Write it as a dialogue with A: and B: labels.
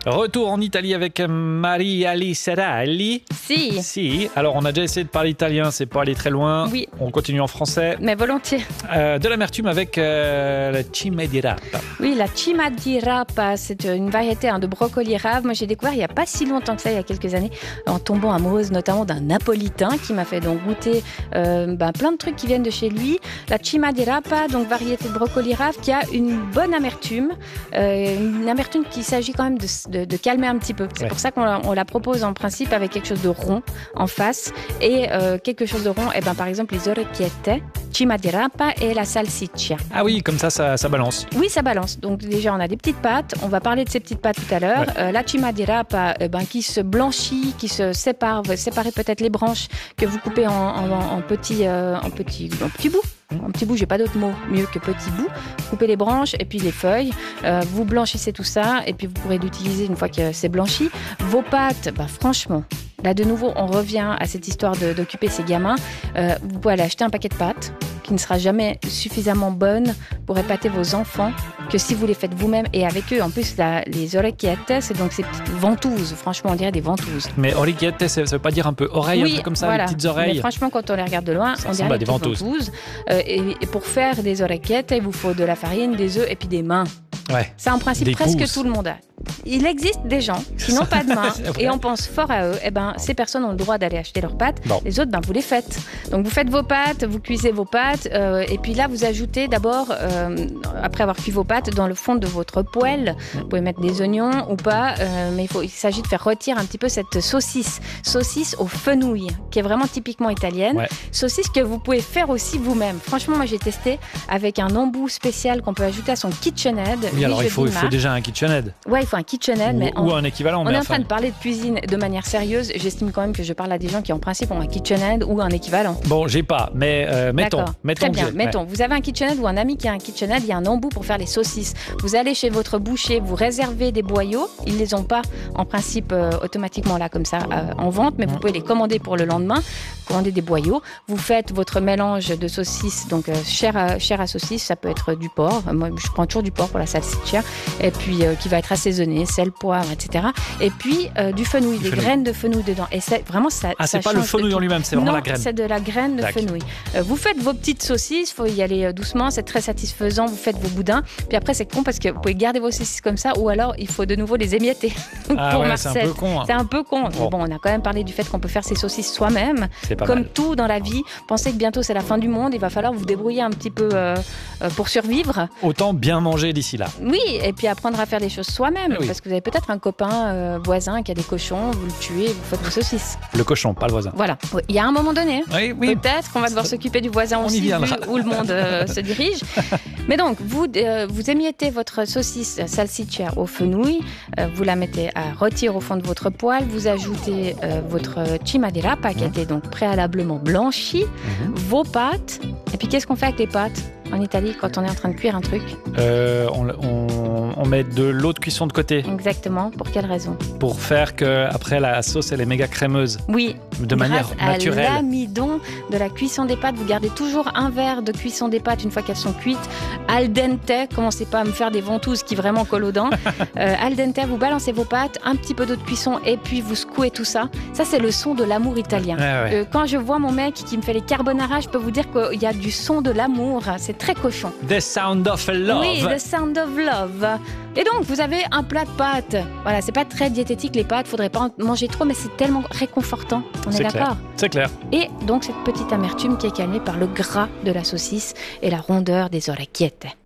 A: Retour en Italie avec Maria-Alice Serralli. Si. Alors, on a déjà essayé de parler italien, c'est pas aller très loin.
B: Oui.
A: On continue en français.
B: Mais volontiers.
A: De l'amertume avec la cima di rapa.
B: Oui, la cima di rapa, c'est une variété de brocoli rave. Moi, j'ai découvert il n'y a pas si longtemps que ça, il y a quelques années, en tombant amoureuse notamment d'un napolitain qui m'a fait donc goûter plein de trucs qui viennent de chez lui. La cima di rapa, donc variété de brocoli rave, qui a une bonne amertume. Une amertume qu'il s'agit quand même de calmer un petit peu. C'est pour ça qu'on la propose en principe avec quelque chose de rond en face. Et quelque chose de rond, par exemple les orecchiette, cima di rapa et la salsiccia.
A: Ah oui, comme ça balance.
B: Oui, ça balance. Donc déjà, on a des petites pâtes. On va parler de ces petites pâtes tout à l'heure.
A: Ouais.
B: La cima di rapa, qui se blanchit, qui se sépare. Vous séparez peut-être les branches que vous coupez en petits bouts. En petit bout, j'ai pas d'autre mot mieux que petit bout. Vous coupez les branches et puis les feuilles. Vous blanchissez tout ça et puis vous pourrez l'utiliser une fois que c'est blanchi. Vos pâtes, franchement, là de nouveau, on revient à cette histoire d'occuper ces gamins. Vous pouvez aller acheter un paquet de pâtes qui ne sera jamais suffisamment bonne pour épater vos enfants que si vous les faites vous-même et avec eux. En plus, les orecchiette, c'est donc ces petites ventouses. Franchement, on dirait des ventouses.
A: Mais orecchiette, ça veut pas dire un peu oreille, un peu comme ça,
B: voilà.
A: les petites oreilles.
B: Mais franchement, quand on les regarde de loin, on dirait des ventouses. Et pour faire des orecchiette, il vous faut de la farine, des œufs et puis des mains.
A: Ouais.
B: Ça, en principe, presque tout le monde a. Il existe des gens qui n'ont pas de main et on pense fort à eux. Ces personnes ont le droit d'aller acheter leurs pâtes. Bon. Les autres, vous les faites. Donc, vous faites vos pâtes, vous cuisez vos pâtes et puis là, vous ajoutez d'abord, après avoir cuit vos pâtes, dans le fond de votre poêle. Vous pouvez mettre des oignons ou pas, mais il s'agit de faire rôtir un petit peu cette saucisse aux fenouil, qui est vraiment typiquement italienne. Ouais. Saucisse que vous pouvez faire aussi vous-même. Franchement, moi, j'ai testé avec un embout spécial qu'on peut ajouter à son KitchenAid.
A: Oui, alors il faut déjà un KitchenAid.
B: Ouais, il faut un KitchenAid,
A: ou un équivalent.
B: On est en train de parler de cuisine de manière sérieuse. J'estime quand même que je parle à des gens qui, en principe, ont un KitchenAid ou un équivalent.
A: Bon, j'ai pas, mais mettons.
B: Très bien, mettons. Vous avez un KitchenAid ou un ami qui a un KitchenAid, il y a un embout pour faire les saucisses. Vous allez chez votre boucher, vous réservez des boyaux. Ils les ont pas, en principe, automatiquement là, comme ça, en vente, mais vous pouvez les commander pour le lendemain. Commandez des boyaux. Vous faites votre mélange de saucisses, donc chair à saucisse, ça peut être du porc. Moi, je prends toujours du porc pour la salsiccia, et puis qui va être assaisonné, sel, poivre, etc. Et puis du fenouil, des graines de fenouil dedans. Et c'est vraiment ça.
A: Ah, c'est pas le fenouil en lui-même, c'est vraiment la graine.
B: Non, c'est de la graine de fenouil. Vous faites vos petites saucisses, il faut y aller doucement, c'est très satisfaisant. Vous faites vos boudins. Puis après, c'est con parce que vous pouvez garder vos saucisses comme ça, ou alors il faut de nouveau les émietter. Pour Marcel.
A: C'est un peu con.
B: C'est un peu con. Bon, on a quand même parlé du fait qu'on peut faire ses saucisses soi-même. Comme mal. Tout dans la vie, pensez que bientôt c'est la fin du monde, il va falloir vous débrouiller un petit peu pour survivre.
A: Autant bien manger d'ici là.
B: Oui, et puis apprendre à faire les choses soi-même, parce que vous avez peut-être un copain voisin qui a des cochons, vous le tuez, vous faites vos saucisses.
A: Le cochon, pas le voisin.
B: Voilà. Il y a un moment donné, peut-être qu'on va devoir s'occuper du voisin aussi, vu où le monde se dirige. Mais donc, vous émiettez votre saucisse salsiccia au fenouil, vous la mettez à rôtir au fond de votre poêle, vous ajoutez votre cima di rapa qui a été donc préalablement blanchi, vos pâtes, et puis qu'est-ce qu'on fait avec les pâtes en Italie quand on est en train de cuire un truc?
A: On met de l'eau de cuisson de côté.
B: Exactement. Pour quelle raison?
A: Pour faire que après la sauce elle est méga crémeuse.
B: Oui.
A: De manière naturelle.
B: Grâce à l'amidon de la cuisson des pâtes, vous gardez toujours un verre de cuisson des pâtes une fois qu'elles sont cuites. Al dente, commencez pas à me faire des ventouses qui vraiment collent aux dents. Al dente, vous balancez vos pâtes, un petit peu d'eau de cuisson et puis vous secouez tout ça. Ça, c'est le son de l'amour italien. Quand je vois mon mec qui me fait les carbonara, je peux vous dire qu'il y a du son de l'amour. C'est très cochon.
A: The sound of love.
B: Oui, the sound of love. Et donc, vous avez un plat de pâtes. Voilà, c'est pas très diététique les pâtes, faudrait pas en manger trop, mais c'est tellement réconfortant. On est d'accord?
A: C'est clair.
B: Et donc, cette petite amertume qui est calmée par le gras de la saucisse et la rondeur des orecchiette.